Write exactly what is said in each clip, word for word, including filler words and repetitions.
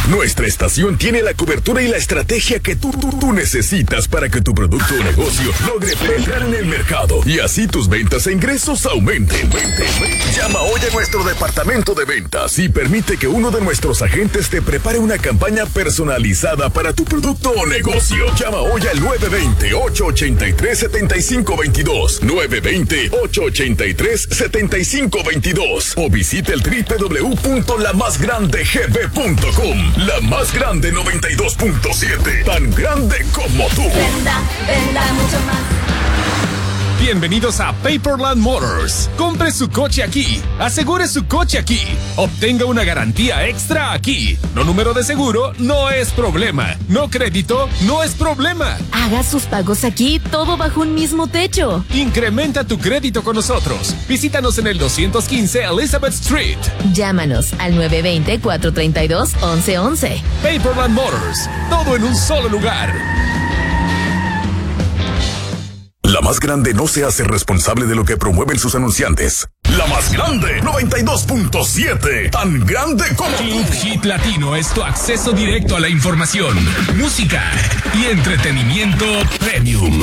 Nuestra estación tiene la cobertura y la estrategia que tú, tú, tú necesitas para que tu producto o negocio logre penetrar en el mercado y así tus ventas e ingresos aumenten. Llama hoy a nuestro departamento de ventas y permite que uno de nuestros agentes te prepare una campaña personalizada para tu producto o negocio. Llama hoy al nueve dos cero, ocho ocho tres, siete cinco dos dos, nueve dos cero, ocho ocho tres, siete cinco dos dos o visita el doble u doble u doble u punto la más grande g b punto com. La más grande noventa y dos punto siete, tan grande como tú. Venda, venda mucho más. Bienvenidos a Paperland Motors. Compre su coche aquí. Asegure su coche aquí. Obtenga una garantía extra aquí. No número de seguro no es problema. No crédito no es problema. Haga sus pagos aquí, todo bajo un mismo techo. Incrementa tu crédito con nosotros. Visítanos en el doscientos quince Elizabeth Street. Llámanos al nueve dos cero, cuatro tres dos, once once. Paperland Motors. Todo en un solo lugar. La más grande no se hace responsable de lo que promueven sus anunciantes. La más grande, noventa y dos punto siete, tan grande como Club Hit Latino es tu acceso directo a la información, música y entretenimiento premium.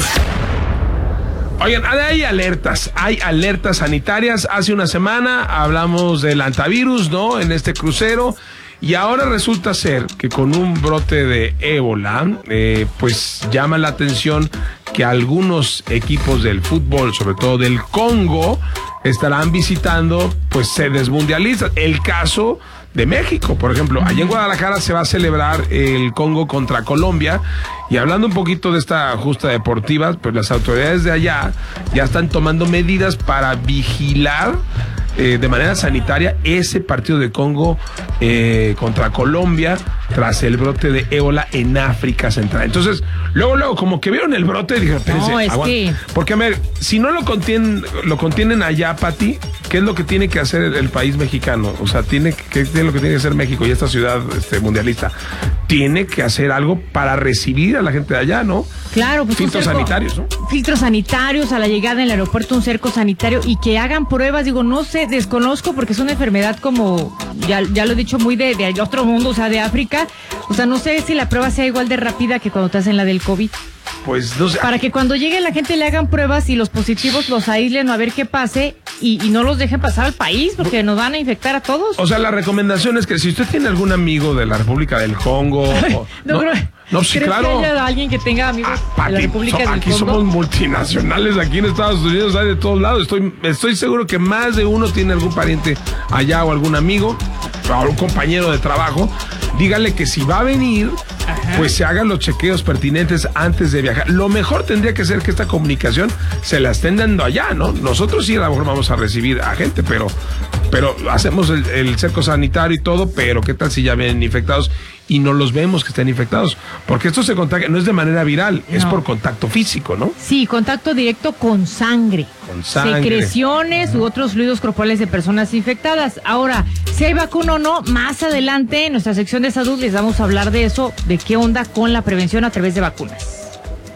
Oigan, hay alertas, hay alertas sanitarias. Hace una semana hablamos del antivirus, ¿no? En este crucero. Y ahora resulta ser que con un brote de ébola, eh, pues llama la atención que algunos equipos del fútbol, sobre todo del Congo, estarán visitando pues sedes mundialistas. El caso de México, por ejemplo, allá en Guadalajara se va a celebrar el Congo contra Colombia. Y hablando un poquito de esta justa deportiva, pues las autoridades de allá ya están tomando medidas para vigilar Eh, de manera sanitaria ese partido de Congo eh, contra Colombia tras el brote de ébola en África Central. Entonces, luego, luego, como que vieron el brote, dijeron, no, es aguanta. que... Porque, a ver, si no lo contienen, lo contienen allá, Pati, ¿qué es lo que tiene que hacer el, el país mexicano? O sea, tiene que, ¿qué es lo que tiene que hacer México y esta ciudad este, mundialista? Tiene que hacer algo para recibir a la gente de allá, ¿no? Claro, pues filtros cerco, sanitarios, ¿no? Filtros sanitarios a la llegada en el aeropuerto, un cerco sanitario y que hagan pruebas. Digo, no sé, desconozco porque es una enfermedad como, ya, ya lo he dicho, muy de, de otro mundo, o sea, de África. O sea, no sé si la prueba sea igual de rápida que cuando te hacen la del COVID. Pues no sé. Para que cuando llegue la gente le hagan pruebas y los positivos los aíslen a ver qué pase y, y no los dejen pasar al país porque nos van a infectar a todos. O sea, la recomendación es que si usted tiene algún amigo de la República del Congo... o, no, no, pero, no, sí, ¿crees claro. que haya alguien que tenga amigos ah, de la República so, del aquí Congo? Somos multinacionales, aquí en Estados Unidos hay de todos lados. Estoy, estoy seguro que más de uno tiene algún pariente allá o algún amigo o un compañero de trabajo. Dígale que si va a venir, ajá, pues se hagan los chequeos pertinentes antes de viajar. Lo mejor tendría que ser que esta comunicación se la estén dando allá, ¿no? Nosotros sí a lo mejor vamos a recibir a gente, pero, pero hacemos el, el cerco sanitario y todo, pero ¿qué tal si ya vienen infectados y no los vemos que estén infectados? Porque esto se contagia, no es de manera viral, no, es por contacto físico, ¿no? Sí, contacto directo con sangre. Con sangre. Secreciones u otros fluidos corporales de personas infectadas. Ahora, si hay vacuna o no, más adelante en nuestra sección de salud les vamos a hablar de eso, de qué onda con la prevención a través de vacunas.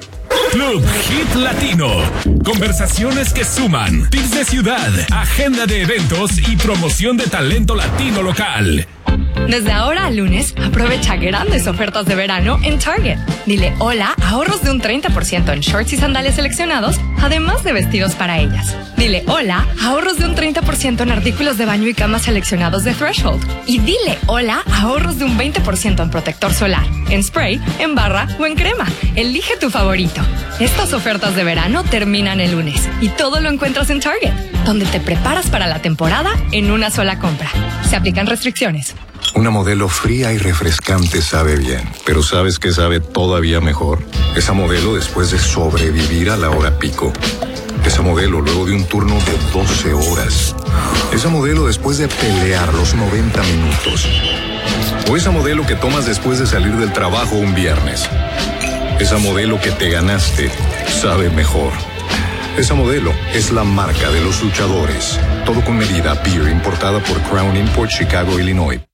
Club Hit Latino. Conversaciones que suman. Tips de ciudad, agenda de eventos y promoción de talento latino local. Desde ahora al lunes, aprovecha grandes ofertas de verano en Target. Dile hola, ahorros de un treinta por ciento en shorts y sandalias seleccionados, además de vestidos para ellas. Dile hola, ahorros de un treinta por ciento en artículos de baño y cama seleccionados de Threshold. Y dile hola, ahorros de un veinte por ciento en protector solar, en spray, en barra o en crema. Elige tu favorito. Estas ofertas de verano terminan el lunes y todo lo encuentras en Target, donde te preparas para la temporada en una sola compra. Se aplican restricciones. Una modelo fría y refrescante sabe bien, pero ¿sabes qué sabe todavía mejor? Esa modelo después de sobrevivir a la hora pico. Esa modelo luego de un turno de doce horas. Esa modelo después de pelear los noventa minutos. O esa modelo que tomas después de salir del trabajo un viernes. Esa modelo que te ganaste sabe mejor. Esa modelo es la marca de los luchadores. Todo con medida, beer importada por Crown Import, Chicago, Illinois.